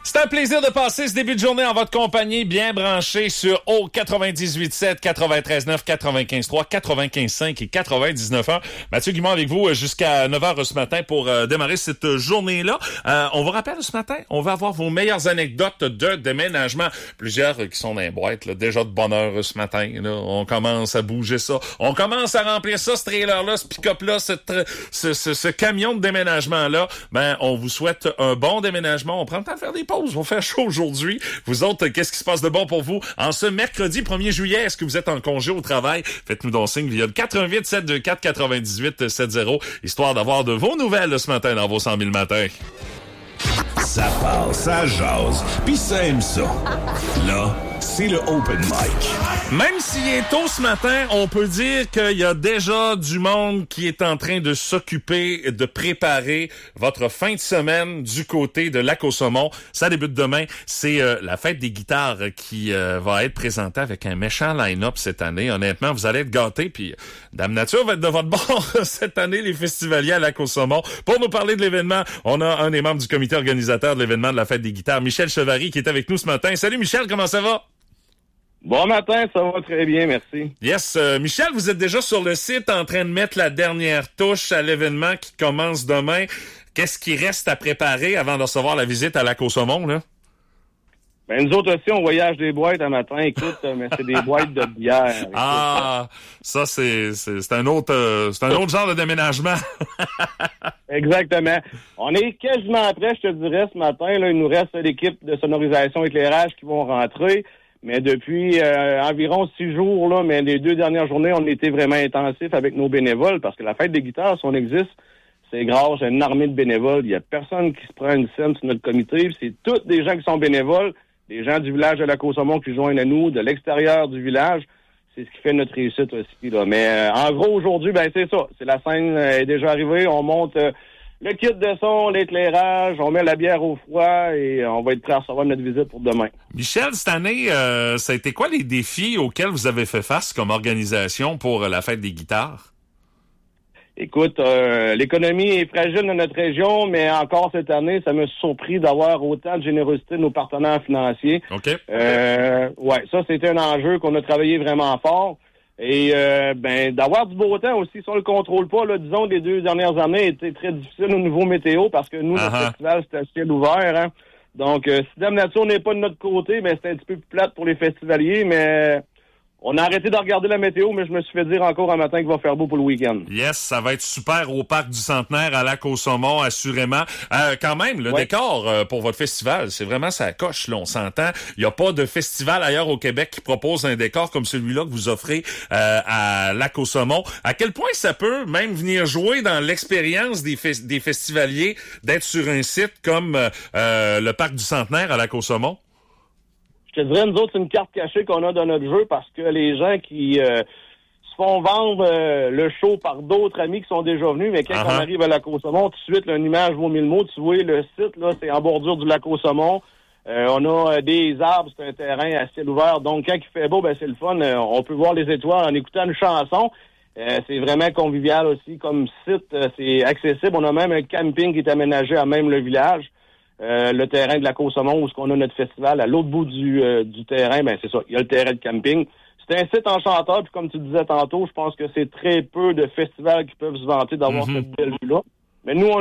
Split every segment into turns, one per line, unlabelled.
C'est un plaisir de passer ce début de journée en votre compagnie, bien branché sur O 98.7, 93.9, 95.3, 95.5 et 99.1. Mathieu Guimond avec vous jusqu'à 9h ce matin pour démarrer cette journée-là. On vous rappelle ce matin, on va avoir vos meilleures anecdotes de déménagement. Plusieurs qui sont dans les boîtes, là, déjà de bonne heure ce matin. Là, on commence à bouger ça. On commence à remplir ça, ce trailer-là, ce pick-up-là, ce camion de déménagement-là. Ben, on vous souhaite un bon déménagement. On prend le temps de faire des pauses. On fait chaud aujourd'hui. Vous autres, qu'est-ce qui se passe de bon pour vous en ce mercredi 1er juillet? Est-ce que vous êtes en congé au travail? Faites-nous donc signe via le 88 724 98 70, histoire d'avoir de vos nouvelles ce matin dans vos 100 000 matins.
Ça parle, ça jase, pis ça aime ça. Là, c'est le Open Mic.
Même s'il est tôt ce matin, on peut dire qu'il y a déjà du monde qui est en train de s'occuper, de préparer votre fin de semaine du côté de Lac-au-Saumon. Ça débute demain. C'est la fête des guitares qui va être présentée avec un méchant line-up cette année. Honnêtement, vous allez être gâtés. Puis Dame Nature va être de votre bord cette année, les festivaliers à Lac-au-Saumon. Pour nous parler de l'événement, on a un des membres du comité organisateur de l'événement de la fête des guitares, Michel Chevary, qui est avec nous ce matin. Salut Michel, comment ça va?
Bon matin, ça va très bien, merci.
Yes, Michel, vous êtes déjà sur le site en train de mettre la dernière touche à l'événement qui commence demain. Qu'est-ce qui reste à préparer avant de recevoir la visite à Lac-au-Saumon, là?
Ben, nous autres aussi, on voyage des boîtes un matin. Écoute, mais c'est des boîtes de bière. Écoute.
Ah, ça, c'est un autre genre de déménagement.
Exactement. On est quasiment prêt, je te dirais, ce matin. Là, il nous reste l'équipe de sonorisation éclairage qui vont rentrer. Mais depuis environ 6 jours, là, mais les 2 dernières journées, on était vraiment intensifs avec nos bénévoles parce que la fête des guitares, si on existe, c'est grâce à une armée de bénévoles. Il n'y a personne qui se prend une scène sur notre comité. C'est tous des gens qui sont bénévoles, des gens du village de Lac-au-Saumon qui joignent à nous, de l'extérieur du village. C'est ce qui fait notre réussite aussi. Là. Mais en gros, aujourd'hui, ben c'est ça. C'est la scène est déjà arrivée. On monte le kit de son, l'éclairage, on met la bière au froid et on va être prêt à recevoir notre visite pour demain.
Michel, cette année, ça a été quoi les défis auxquels vous avez fait face comme organisation pour la fête des guitares?
Écoute, l'économie est fragile dans notre région, mais encore cette année, ça m'a surpris d'avoir autant de générosité de nos partenaires financiers.
OK.
Ouais, ça, c'était un enjeu qu'on a travaillé vraiment fort. Et d'avoir du beau temps aussi, si on le contrôle pas, là, disons, les 2 dernières années étaient très difficiles au niveau météo parce que nous, notre festival, c'était à ciel ouvert. Hein? Donc, si Dame Nature n'est pas de notre côté, ben c'est un petit peu plus plate pour les festivaliers, mais on a arrêté de regarder la météo, mais je me suis fait dire encore un matin qu'il va faire beau pour le week-end.
Yes, ça va être super au Parc du Centenaire à Lac-au-Saumon, assurément. Quand même, le décor pour votre festival, c'est vraiment ça coche, là, on s'entend. Il n'y a pas de festival ailleurs au Québec qui propose un décor comme celui-là que vous offrez à Lac-au-Saumon. À quel point ça peut même venir jouer dans l'expérience des festivaliers d'être sur un site comme le Parc du Centenaire à Lac-au-Saumon?
Je te dirais, nous autres, c'est une carte cachée qu'on a dans notre jeu parce que les gens qui se font vendre le show par d'autres amis qui sont déjà venus, mais quand on arrive à Lac-au-Saumon, tout de suite, là, une image vaut 1000 mots. Tu vois, le site, là, c'est en bordure du Lac-au-Saumon. On a des arbres, c'est un terrain à ciel ouvert. Donc, quand il fait beau, ben c'est le fun. On peut voir les étoiles en écoutant une chanson. C'est vraiment convivial aussi comme site. C'est accessible. On a même un camping qui est aménagé à même le village. Le terrain de Lac-au-Saumon où on a notre festival, à l'autre bout du terrain, ben c'est ça, il y a le terrain de camping. C'est un site enchanteur, puis comme tu disais tantôt, je pense que c'est très peu de festivals qui peuvent se vanter d'avoir cette belle vue-là. Mais nous, on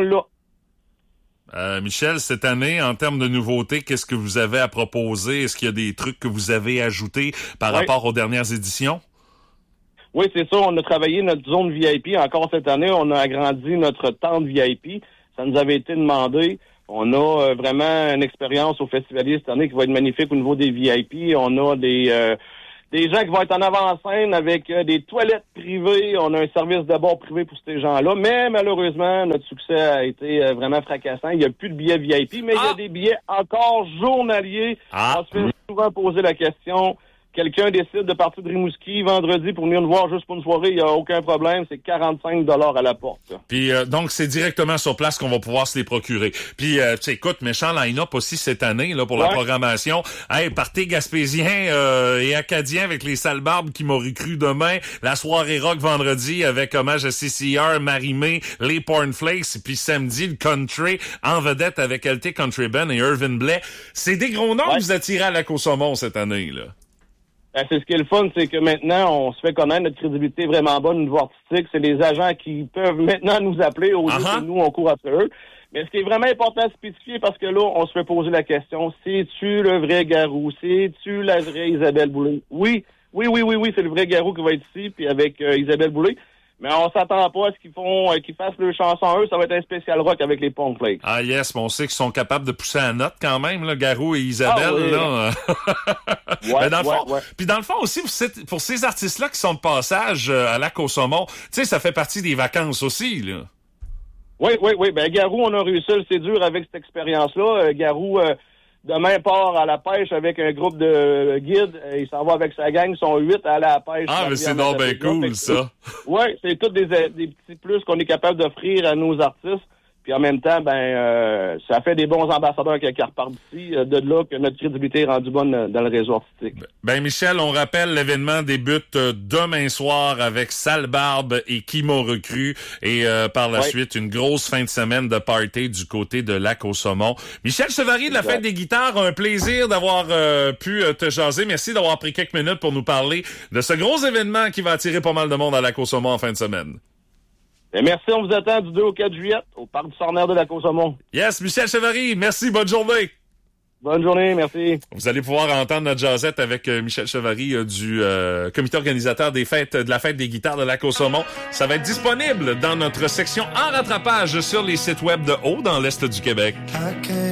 l'a.
Michel, cette année, en termes de nouveautés, qu'est-ce que vous avez à proposer? Est-ce qu'il y a des trucs que vous avez ajoutés par rapport aux dernières éditions?
Oui, c'est ça. On a travaillé notre zone VIP. Encore cette année, on a agrandi notre tente VIP. Ça nous avait été demandé. On a vraiment une expérience au festivalier cette année qui va être magnifique au niveau des VIP. On a des gens qui vont être en avant-scène avec des toilettes privées. On a un service de bord privé pour ces gens-là. Mais malheureusement, notre succès a été vraiment fracassant. Il n'y a plus de billets VIP, mais il y a des billets encore journaliers. On se fait souvent poser la question, quelqu'un décide de partir de Rimouski vendredi pour venir nous voir juste pour une soirée, il n'y a aucun problème. C'est 45 $ à la porte.
Puis donc, c'est directement sur place qu'on va pouvoir se les procurer. Puis, tu sais, écoute, méchant line-up aussi cette année là pour la programmation. Hey, partez gaspésien et acadien avec les sales barbes qui m'auraient cru demain. La soirée rock vendredi avec hommage à CCR, Marie-Mé, les Pornflakes. Puis samedi, le country en vedette avec LT Country Band et Irvin Blais. C'est des gros noms que vous attirez à Lac-aux-Saumons cette année, là.
Ben, c'est ce qui est le fun, c'est que maintenant, on se fait connaître, notre crédibilité est vraiment bonne au niveau artistique. C'est les agents qui peuvent maintenant nous appeler au lieu que nous, on court après eux. Mais ce qui est vraiment important de spécifier, parce que là, on se fait poser la question, c'est-tu le vrai Garou? C'est-tu la vraie Isabelle Boulay? Oui, c'est le vrai Garou qui va être ici, puis avec Isabelle Boulay. Mais on s'attend pas à ce qu'ils fassent leur chanson eux. Ça va être un spécial rock avec les Pornflakes.
Ah yes, mais on sait qu'ils sont capables de pousser la note quand même, là, Garou et Isabelle. Là. Puis dans le fond aussi, pour ces artistes-là qui sont de passage à Lac-aux-Saumons, tu sais, ça fait partie des vacances aussi, là.
Oui. Ben Garou, on a réussi à le séduire avec cette expérience-là. Garou... demain, part à la pêche avec un groupe de guides. Il s'en va avec sa gang. Ils sont 8 à aller à la pêche.
Ah, mais c'est donc bien cool, ça.
Oui, c'est tous des petits plus qu'on est capable d'offrir à nos artistes. Puis en même temps, ça fait des bons ambassadeurs qui repartent d'ici. De là que notre crédibilité est rendue bonne dans le réseau artistique.
Ben Michel, on rappelle, l'événement débute demain soir avec Sale Barbe et Kimo Recru. Et par la suite, une grosse fin de semaine de party du côté de Lac-aux-Saumons. Michel Chevary de la Fête des guitares, un plaisir d'avoir pu te jaser. Merci d'avoir pris quelques minutes pour nous parler de ce gros événement qui va attirer pas mal de monde à Lac-aux-Saumons en fin de semaine.
Et merci, on vous attend du 2 au 4 juillet au Parc du Centenaire de Lac-aux-Saumons.
Yes, Michel Chevary, merci, bonne journée.
Bonne journée, merci.
Vous allez pouvoir entendre notre jazzette avec Michel Chevary du comité organisateur de la Fête des guitares de Lac-aux-Saumons. Ça va être disponible dans notre section en rattrapage sur les sites web de Haut dans l'Est du Québec.